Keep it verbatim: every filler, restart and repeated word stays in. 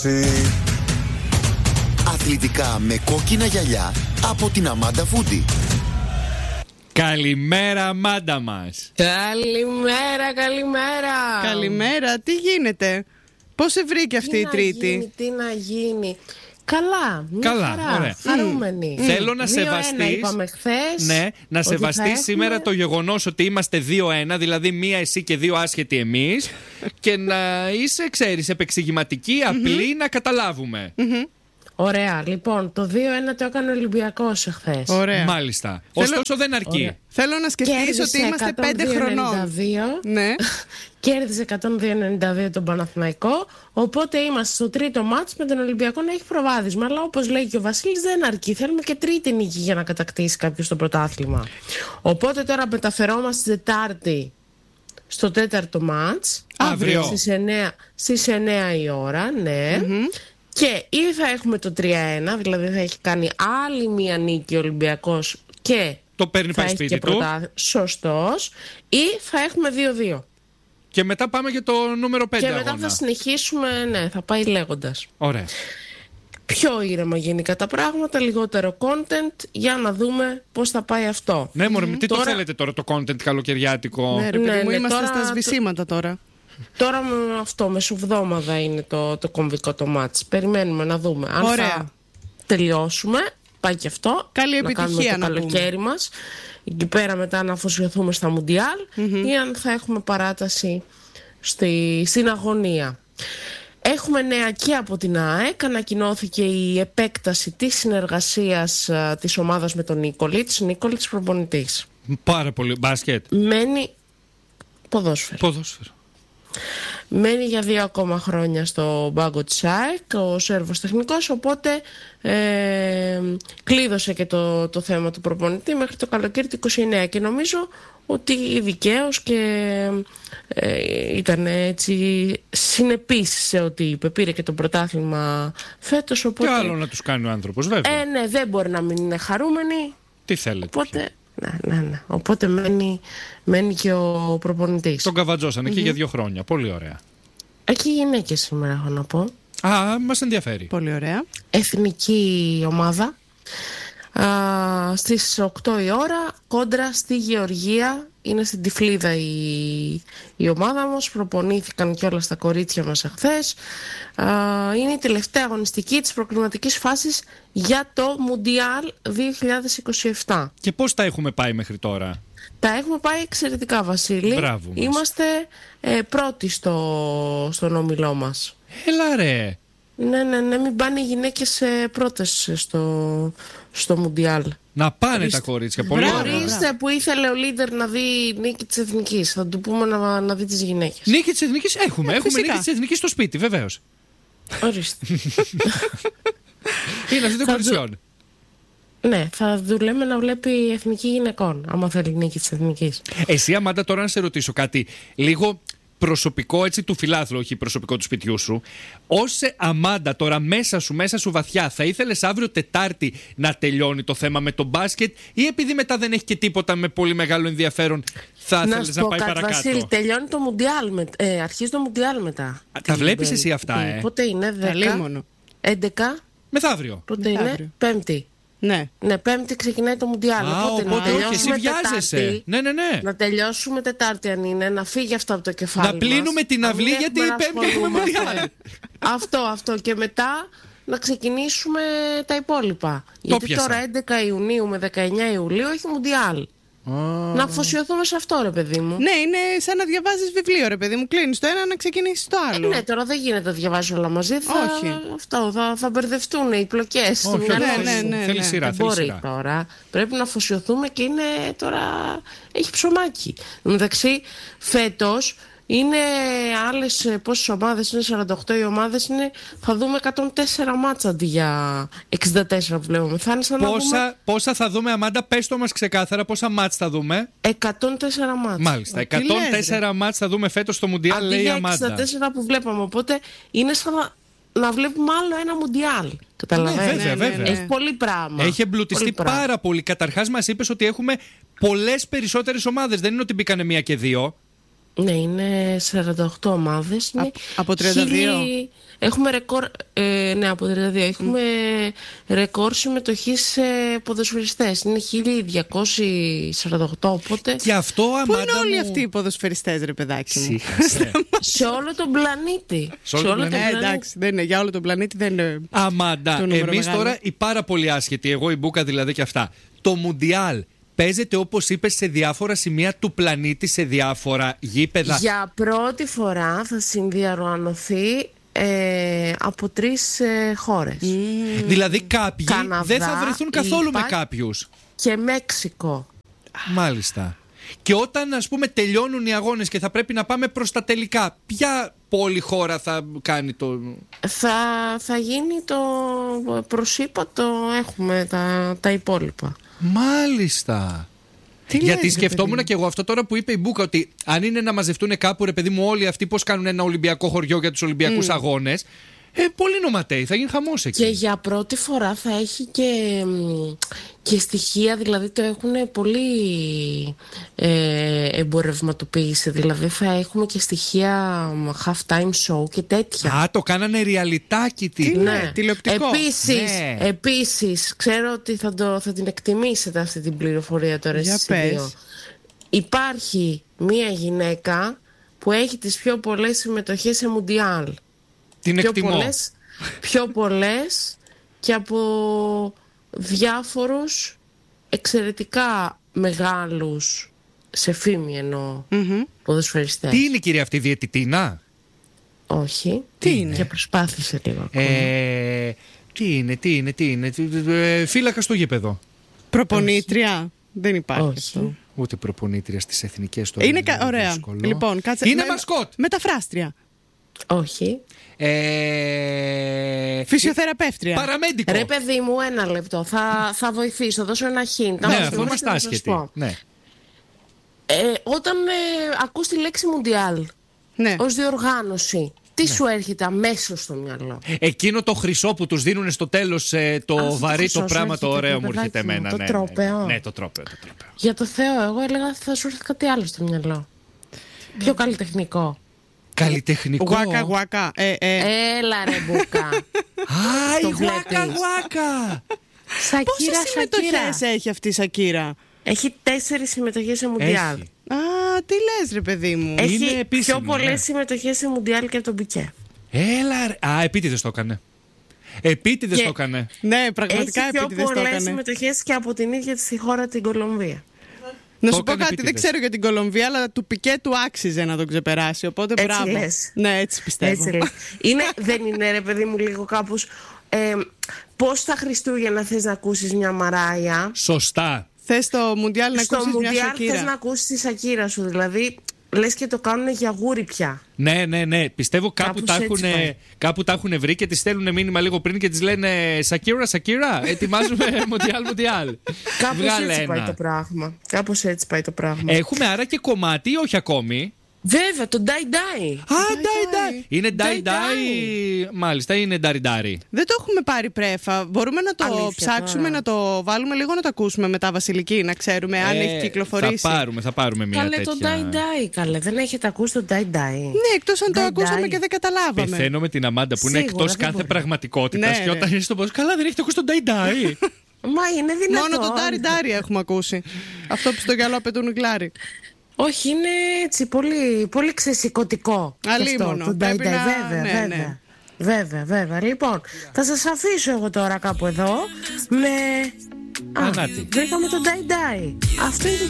Αθλητικά με κόκκινα γυαλιά από την Αμάντα Φούντι. Καλημέρα, Αμάντα μας. Καλημέρα, καλημέρα. Καλημέρα, τι γίνεται? Πώς σε βρήκε αυτή τι η Τρίτη? Γίνει, τι να γίνει? Καλά, μια Καλά, χαρά, ωραία. χαρούμενη. Mm. Θέλω να σεβαστείς, είπαμε χθες, ναι, να σεβαστείς έχουμε... σήμερα το γεγονός ότι είμαστε δύο ένα, δηλαδή μία εσύ και δύο άσχετοι εμείς, και να είσαι, ξέρεις, επεξηγηματική, απλή, mm-hmm. να καταλάβουμε. Mm-hmm. Ωραία, λοιπόν, το δύο ένα το έκανε ο Ολυμπιακός εχθές. Ωραία. Μάλιστα. Ωστόσο Θέλω... δεν αρκεί. Ωραία. Θέλω να σκεφτείς ότι είμαστε πέντε χρονών. Ναι. Κέρδισε εκατόν δύο ενενήντα δύο τον Παναθηναϊκό. Οπότε είμαστε στο τρίτο μάτς με τον Ολυμπιακό να έχει προβάδισμα. Αλλά όπως λέει και ο Βασίλης, δεν αρκεί. Θέλουμε και τρίτη νίκη για να κατακτήσει κάποιος το πρωτάθλημα. Οπότε τώρα μεταφερόμαστε Τετάρτη στο τέταρτο μάτς. Αύριο. Στις εννιά, στις εννιά η ώρα, ναι. Mm-hmm. Και ή θα έχουμε το τρία ένα, δηλαδή θα έχει κάνει άλλη μία νίκη ο Ολυμπιακός και το παίρνει πάει σπίτι του. Πρωτά... Σωστός. Ή θα έχουμε δύο δύο. Και μετά πάμε για το νούμερο πέντε Και αγώνα. μετά θα συνεχίσουμε, ναι, θα πάει λέγοντας. Ωραία. Πιο ήρεμα γενικά τα πράγματα, λιγότερο content, για να δούμε πώς θα πάει αυτό. Ναι, μωρέ, mm-hmm. τι τώρα... το θέλετε τώρα το content καλοκαιριάτικο? Ναι, ρε παιδί ναι, μου, ναι, είμαστε τώρα... στα σβησίματα τώρα. Τώρα με αυτό, μεσοβδόμαδα είναι το, το κομβικό το μάτς. Περιμένουμε να δούμε. Αν Ωραία. θα τελειώσουμε, πάει και αυτό. Καλή να επιτυχία κάνουμε το να καλοκαίρι πούμε. μας. Εκεί πέρα μετά να αφοσιωθούμε στα Μουντιάλ, mm-hmm. ή αν θα έχουμε παράταση στη, στην αγωνία. Έχουμε νέα και από την ΑΕΚ. Ανακοινώθηκε η επέκταση της συνεργασίας α, της ομάδας με τον Νίκολιτς. Νίκολιτς προπονητής. Πάρα πολύ. Μπάσκετ. Μένει ποδόσφαιρο. Ποδόσφαιρο. Μένει για δύο ακόμα χρόνια στο μπάγκο της ΑΕΚ ο Σέρβος τεχνικός, οπότε ε, κλείδωσε και το, το θέμα του προπονητή μέχρι το καλοκαίρι του είκοσι εννέα και νομίζω ότι δικαίως και ε, ήταν έτσι συνεπής σε ό,τι είπε. Πήρε και το πρωτάθλημα φέτος, οπότε... Τι άλλο να τους κάνει ο άνθρωπος, βέβαια. Ε, ναι, δεν μπορεί να μην είναι χαρούμενοι. Τι θέλετε. Οπότε... Ναι, ναι, ναι. Οπότε μένει, μένει και ο προπονητής. Τον καβατζώσανε mm-hmm. εκεί για δύο χρόνια. Πολύ ωραία. Εκεί γυναίκες σήμερα έχω να πω. Α, μας ενδιαφέρει. Πολύ ωραία. Εθνική ομάδα. Α, στις οκτώ η ώρα κόντρα στη Γεωργία. Είναι στην Τυφλίδα η, η ομάδα μας. Προπονήθηκαν και όλα στα κορίτσια μας εχθές. Α, είναι η τελευταία αγωνιστική της προκριματικής φάσης για το Μουντιάλ δύο χιλιάδες είκοσι επτά. Και πώς τα έχουμε πάει μέχρι τώρα? Τα έχουμε πάει εξαιρετικά, Βασίλη. Μπράβο μας. Είμαστε ε, πρώτοι στο, στον όμιλό μας. Έλα ρε. Ναι, ναι, ναι, μην πάνε οι γυναίκες ε, πρώτες στο, στο Μουντιάλ. Να πάνε Ορίστε. τα κορίτσια. Πολύ ωραία. Ορίστε που ήθελε ο Λίντερ να δει νίκη της Εθνικής. Θα του πούμε να, να δει τις γυναίκες. Νίκη της Εθνικής έχουμε. Ε, έχουμε φυσικά. νίκη της Εθνικής στο σπίτι, βεβαίως. Ορίστε. Είναι αυτή των Θα κοριτσιών. Ναι, θα δουλεύουμε να βλέπει η Εθνική Γυναικών, άμα θέλει νίκη της Εθνικής. Εσύ, Αμάντα, τώρα να σε ρωτήσω κάτι λίγο προσωπικό, έτσι, του φιλάθλου, όχι προσωπικό του σπιτιού σου. Ως Αμάντα, τώρα μέσα σου, μέσα σου βαθιά, θα ήθελες αύριο Τετάρτη να τελειώνει το θέμα με το μπάσκετ, ή επειδή μετά δεν έχει και τίποτα με πολύ μεγάλο ενδιαφέρον, θα ήθελες να, να πάει κάτι, παρακάτω? Βασίλη, τελειώνει το Μουντιάλ, με, ε, αρχίζει το Μουντιάλ μετά. Α, τα βλέπεις εσύ αυτά, ε? Πότε είναι, δέκα, έντεκα, μεθαύριο. πότε είναι, Πέμπτη. Ναι. Ναι, Πέμπτη ξεκινάει το Μουντιάλ. Α, οπότε, οπότε να όχι, εσύ βιάζεσαι. Τετάρτη, Ναι, ναι, ναι. να τελειώσουμε Τετάρτη αν είναι, να φύγει αυτό από το κεφάλι Να πλύνουμε μας. την αυλή, γιατί η Πέμπτη έχουμε Μουντιάλ. Αυτό, αυτό. Και μετά να ξεκινήσουμε τα υπόλοιπα. Γιατί πιασα. τώρα έντεκα Ιουνίου με δεκαεννιά Ιουλίου έχει Μουντιάλ. Oh. Να αφοσιωθούμε σε αυτό, ρε παιδί μου. Ναι, είναι σαν να διαβάζεις βιβλίο, ρε παιδί μου. Κλείνεις το ένα να ξεκινήσεις το άλλο. Ε, ναι, τώρα δεν γίνεται να διαβάζω όλα μαζί. Θα, Όχι. Αυτό, θα, θα μπερδευτούν οι πλοκές. Όχι, ναι, ναι, ναι, ναι. Θέλει σειρά, Δεν θέλει μπορεί σειρά. τώρα. Πρέπει να αφοσιωθούμε και είναι τώρα. Έχει ψωμάκι. Εντάξει, φέτος είναι άλλες πόσες ομάδες, είναι σαράντα οκτώ οι ομάδες, είναι, θα δούμε εκατόν τέσσερα μάτσα αντί για εξήντα τέσσερα που βλέπουμε. Θα είναι σαν να Πόσα, δούμε πόσα θα δούμε, Αμάντα, πες το μας ξεκάθαρα, πόσα μάτς θα δούμε? εκατόν τέσσερα μάτσα. Μάλιστα, Τι εκατόν τέσσερα λες, μάτς θα δούμε φέτος στο Μουντιάλ, Αντί λέει η για Αμάντα. εξήντα τέσσερα που βλέπαμε. Οπότε είναι σαν να, να βλέπουμε άλλο ένα Μουντιάλ. Καταλαβαίνετε. Ναι, βέβαια, βέβαια. Έχει πολύ πράγμα. Έχει εμπλουτιστεί Πολύ πράγμα. πάρα πολύ. Καταρχάς, μας είπες ότι έχουμε πολλές περισσότερες ομάδες. Δεν είναι ότι μπήκανε μία και δύο. Ναι, είναι σαράντα οκτώ ομάδες. Α, από τριάντα δύο. Χίλι... Έχουμε ρεκόρ, ε, ναι, από τριάντα δύο. Έχουμε mm. ρεκόρ συμμετοχής σε ποδοσφαιριστές. Είναι χίλια διακόσια σαράντα οκτώ, οπότε... Και αυτό, Αμάντα. Πού είναι όλοι μου... αυτοί οι ποδοσφαιριστές, ρε παιδάκι μου? Σε όλο τον πλανήτη. Σε όλο τον πλανήτη. Ε, εντάξει, δεν είναι, για όλο τον πλανήτη δεν είναι. Αμάντα, εμείς τώρα οι πάρα πολύ άσχετοι, εγώ η Μπούκα δηλαδή και αυτά. Το Μουντιάλ παίζεται, όπως είπες, σε διάφορα σημεία του πλανήτη, σε διάφορα γήπεδα. Για πρώτη φορά θα συνδιανοηθεί ε, από τρεις ε, χώρες. Mm. Δηλαδή κάποιοι Καναδά, δεν θα βρεθούν καθόλου Ιππα με κάποιους. Και Μέξικο. Μάλιστα. Και όταν, ας πούμε, τελειώνουν οι αγώνες και θα πρέπει να πάμε προς τα τελικά, ποια πόλη χώρα θα κάνει το... Θα, θα γίνει το προσήπατο, έχουμε τα, τα υπόλοιπα. Μάλιστα. Τι Γιατί λες, σκεφτόμουν παιδί. και εγώ αυτό τώρα που είπε η Μπούκα, ότι αν είναι να μαζευτούν κάπου, ρε παιδί μου, όλοι αυτοί πώς κάνουν ένα Ολυμπιακό χωριό για τους Ολυμπιακούς mm. αγώνες. Ε, πολύ νοματέοι, θα γίνει χαμός εκεί. Και για πρώτη φορά θα έχει και, και στοιχεία, δηλαδή το έχουν πολύ ε, εμπορευματοποιήσει. Δηλαδή θα έχουμε και στοιχεία half time show και τέτοια. Α, το κάνανε ριαλιτάκι τι. Ναι, τηλεοπτικό. Επίσης, Ναι. επίσης, ξέρω ότι θα, το, θα την εκτιμήσετε αυτή την πληροφορία τώρα Για εσείς οι πες. δύο. Υπάρχει μία γυναίκα που έχει τις πιο πολλές συμμετοχές σε Μουντιάλ. Την Πιο εκτιμώ. πολλές, πιο πολλές και από διάφορους εξαιρετικά μεγάλους, σε φήμη εννοώ, Mm-hmm. ποδοσφαιριστές. Τι είναι η κυρία αυτή, διαιτητίνα? Όχι. Τι είναι? Και προσπάθησε λίγο ακόμα. Ε, τι είναι, τι είναι, τι είναι. Ε, φύλακα στο γήπεδο. Προπονήτρια. Δεν υπάρχει Όχι. αυτό. Ούτε προπονήτρια στις εθνικές του. Είναι κα... ωραία. Λοιπόν, κάτσε. Είναι με- μασκότ. Μεταφράστρια. Όχι. Ε, Φυσιοθεραπεύτρια. Παραμέντικο. Ρε παιδί μου, ένα λεπτό. Θα, θα βοηθήσω, θα δώσω ένα hint. Ναι, Αν αφού το είμαστε βρείτε, θα σας άσχετοι. πω. Ναι. Ε, όταν ε, ακούς τη λέξη Μουντιάλ Ναι. ως διοργάνωση, τι σου έρχεται αμέσως στο μυαλό? Εκείνο το χρυσό που τους δίνουν στο τέλος, ε, το Αυτό το βαρύ χρυσό το σου πράγμα, το έρχεται, ωραίο το μου έρχεται παιδάκι μου, εμένα. το ναι, τρόπαιο. Ναι, ναι, το τρόπαιο, το τρόπαιο. Για το Θεό, εγώ έλεγα θα σου έρθει κάτι άλλο στο μυαλό. Πιο καλλιτεχνικό. Καλλιτεχνικό. Γουάκα, γουάκα. Ε, ε. Έλα ρε Μπούκα. Α, Το η γουάκα, βλέπεις. γουάκα. Σακύρα, Πόσες συμμετοχές Σακύρα. έχει αυτή η Σακύρα? Έχει τέσσερις συμμετοχές σε Μουντιάλ. Έχει. Α, τι λες, ρε παιδί μου. Ε, Έχει Είναι επίσημο, πιο πολλές ναι. συμμετοχές σε Μουντιάλ και από τον Πικέ. Έλα, ρε. Α, επίτηδες το έκανε. Επίτηδες Και- το έκανε. Ναι, πραγματικά Έχει πιο επίτηδες το πολλές έκανε. συμμετοχές και από την ίδια τη χώρα, την Κολομβία. Να Το σου πω έκανε κάτι, δεν επίτηδες. ξέρω για την Κολομβία, αλλά του Πικέ του άξιζε να τον ξεπεράσει. Οπότε Έτσι μπράβο. λες. Ναι, έτσι πιστεύω. Έτσι λέει. είναι, δεν είναι ρε παιδί μου λίγο κάπως ε, πώς τα Χριστούγεννα θες να ακούσεις μια Μαράια? Σωστά. Θες στο Μουντιάλ να Στο ακούσεις μια Μουντιάλ θες Σακύρα. να ακούσεις τη Σακύρα σου. Δηλαδή λες και το κάνουν για γούρι πια. Ναι, ναι, ναι. Πιστεύω κάπου Κάπως τα, έτσι έχουν, πάει. κάπου τα έχουν βρει και τη στέλνουν μήνυμα λίγο πριν και τη λένε Σακύρα, Σακύρα, ετοιμάζουμε Μουντιάλ, Μουντιάλ. Κάπως Βγάλε έτσι πάει ένα. το πράγμα. Κάπως έτσι πάει το πράγμα. Έχουμε άρα και κομμάτι ή όχι ακόμη? Βέβαια, το Ντάι Ντάι. Α, ντάι ντάι. Είναι ντάι Ντάι ντάι. Μάλιστα, είναι ντάρι ντάρι. Δεν το έχουμε πάρει πρέφα. Μπορούμε να το Αλήθεια, ψάξουμε, τώρα. να το βάλουμε λίγο να το ακούσουμε μετά, Βασιλική, να ξέρουμε αν Ε, έχει κυκλοφορήσει. Θα πάρουμε, θα πάρουμε μια Καλέ τέτοια. το Ντάι Ντάι, καλέ. Δεν έχετε ακούσει το Ντάι Ντάι? Ναι, εκτός αν το Ντάι ακούσαμε Ντάι. και δεν καταλάβαμε. Πεθαίνω με την Αμάντα που είναι Σίγουρα, εκτός δεν κάθε μπορεί. πραγματικότητα. Ναι, Και ναι. όταν είσαι στο πώ, καλά, δεν έχετε ακούσει τον ντάι ντάι. Μα είναι δυνατόν. Μόνο το Ντάρι Ντάρι έχουμε ακούσει. Αυτό που στο γυαλό πετούν οι κλάροι. Όχι, είναι έτσι πολύ, πολύ ξεσηκωτικό. Αλίμονο. Αυτό, το Ντάι Πρέπει Ντάι, να- βέβαια, ναι, βέβαια. ναι. Βέβαια, βέβαια. Λοιπόν, θα σας αφήσω εγώ τώρα κάπου εδώ με... Α, Ανάτι. βρήκαμε το Ντάι Ντάι. Αυτό είναι το